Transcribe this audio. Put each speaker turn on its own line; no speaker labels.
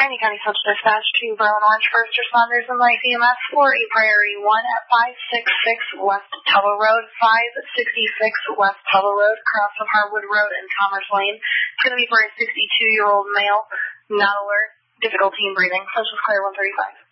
Miami County Central Dispatch to Berlin Orange first responders and light EMS for a priority 1 at 566 West Tuttle Road, 566 West Tuttle Road, across from Harwood Road and Commerce Lane. It's going to be for a 62-year-old male, not alert, difficulty in breathing. Social Square 135.